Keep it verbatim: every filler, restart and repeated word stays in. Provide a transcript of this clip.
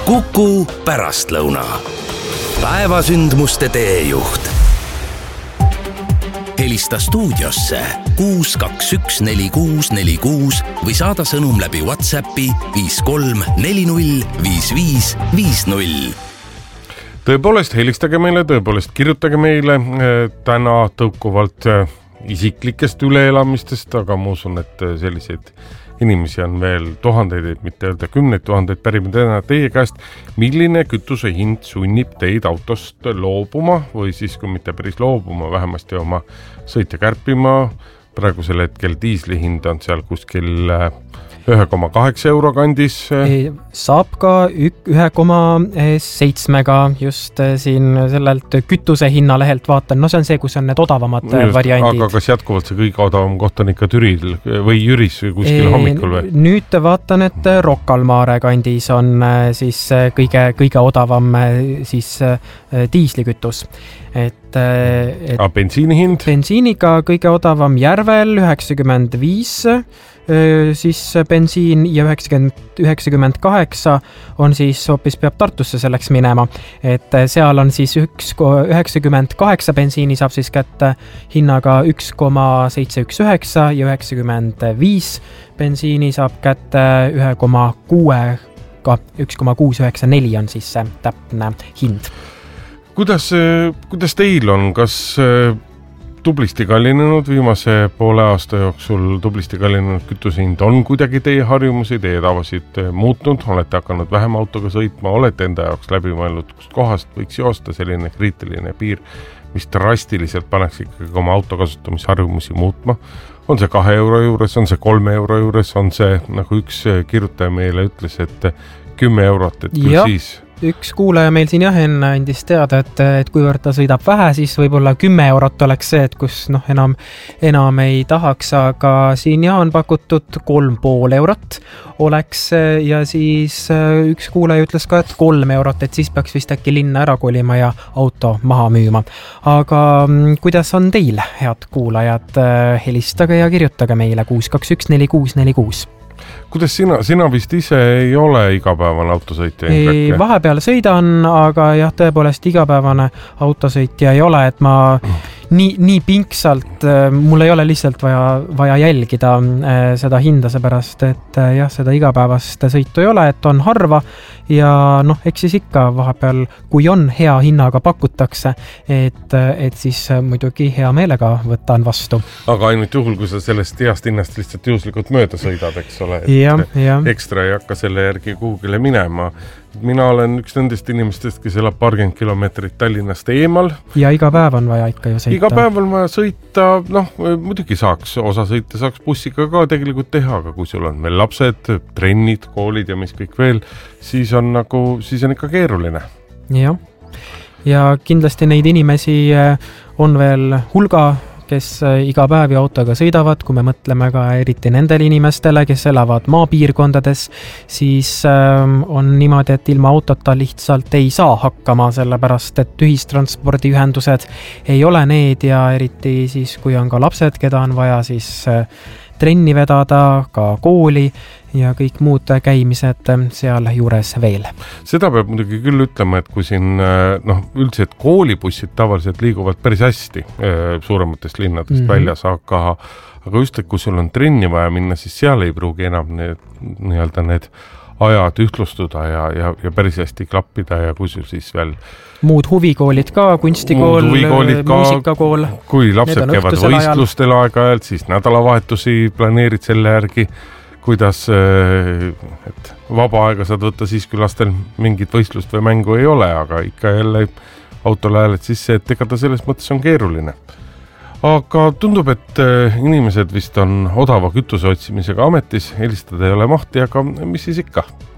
Kuku pärastlõuna. Päevasündmuste teejuht. Helista stuudiosse kuus kaks üks neli kuus neli kuus või saada sõnum läbi WhatsAppi viis kolm neli null viis viis viis null. Tõepoolest, helistage meile, tõepoolest kirjutage meile täna tõukuvalt isiklikest üleelamistest, aga ma usun, et selliseid inimesi on veel tuhandeid, mitte öelda kümneid tuhandeid pärime täna teie käest, milline kütuse hind sunnib teid autost loobuma või siis kui mitte päris loobuma, vähemasti oma sõitja kärpima. Praegusel hetkel diisli hind on seal kuskil üks koma kaheksa euro kandis. Saab ka üks koma seitsmega just siin sellelt kütuse hinnalehelt vaatan. No see on see, kus on need odavamad just, variandid. Aga kas jätkuvalt see kõige odavam koht on ikka Türil või Jüris kuskil e, hommikul või? Nüüd vaatan, et Rocca al Mare kandis on siis kõige, kõige odavam siis diislikütus. Et, et A, bensiini hind? Bensiiniga kõige odavam Järvel üheksakümmend viis siis bensiin ja üheksakümmend kaheksa on siis hoopis peab Tartusse selleks minema, et seal on siis üheksakümmend kaheksa bensiini saab siis kätte hinnaga üks koma seitse üks üheksa ja üheksakümmend viis bensiini saab kätte üks koma üks koma kuus üheksa neli on siis see täpne hind. Kuidas, kuidas teil on, kas tublisti kallinenud viimase poole aasta jooksul tublisti kallinenud kütusehind on kuidagi teie harjumusi, teie tavasid muutnud, olete hakanud vähem autoga sõitma, olete enda jaoks läbi mõelnud, kust kohast võiks joosta selline kriitiline piir, mis drastiliselt paneks ikkagi oma auto kasutamisharjumusi muutma. On see kahe euro juures, on see kolme euro juures, on see, nagu üks kirjutaja meile ütles, et kümme eurot, et küll ja. Siis üks kuulaja meil siin jah enne andis teada, et, et kuivõrd ta sõidab vähe, siis võib-olla kümme eurot oleks see, et kus noh, enam, enam ei tahaks, aga siin jah on pakutud kolm pool eurot oleks ja siis üks kuulaja ütles ka, et kolm eurot, et siis peaks vist äkki linna ära kolima ja auto maha müüma. Aga kuidas on teil, head kuulajad, helistage ja kirjutage meile kuus kaks üks neli kuus neli kuus. Kuidas sina, sina vist ise ei ole igapäevane autosõitja? Ei, vahepeal sõidan, aga jah, tõepoolest igapäevane autosõitja ei ole, et ma nii, nii pinksalt, mul ei ole lihtsalt vaja, vaja jälgida seda hinda, seepärast, et jah, seda igapäevast sõitu ei ole, et on harva ja noh, eks siis ikka vahepeal, kui on hea hinnaga pakutakse, et, et siis muidugi hea meelega võtan vastu. Aga ainult juhul, kui sa sellest heast hinnast lihtsalt juhuslikult mööda sõidad, eks ole, et ja, ja. Ekstra ei hakka selle järgi kuhugile minema. Mina olen üks nendest inimestest, kes elab paarkümmend kilomeetrit Tallinnast eemal. Ja iga päev on vaja ikka ju sõita. Iga päev on vaja sõita, noh, muidugi saaks, osa sõita saaks bussiga ka tegelikult teha, aga kui sul on veel lapsed, trennid, koolid ja mis kõik veel, siis on nagu, siis on ikka keeruline. Ja, ja kindlasti neid inimesi on veel hulga, kes iga päev ja autoga sõidavad, kui me mõtleme ka eriti nendele inimestele, kes elavad maapiirkondades, siis on niimoodi, et ilma autota lihtsalt ei saa hakkama, sellepärast, et ühistranspordiühendused ei ole need ja eriti siis, kui on ka lapsed, keda on vaja siis trenni vedada, ka kooli ja kõik muud käimised seal juures veel. Seda peab muidugi küll ütlema, et kui siin noh, üldiselt koolibussid tavaliselt liiguvad päris hästi suurematest linnadest mm-hmm. väljas, aga, aga just, et kui sul on trenni vaja minna, siis seal ei pruugi enam need, nii-öelda need ajad ühtlustuda ja, ja, ja päris hästi klappida ja kui sul siis veel muud huvikoolid ka, kunstikool, muusikakool. Kui lapsed käivad võistlustel aeg-ajalt, siis nädalavahetusi planeerid selle järgi, kuidas et vaba aega saad võtta siis, kui lastel mingit võistlust või mängu ei ole, aga ikka jälle autole hääled sisse, et ega ta selles mõttes on keeruline. Aga tundub, et inimesed vist on odava kütuse otsimisega ametis, helistada ei ole mahti, aga mis siis ikka?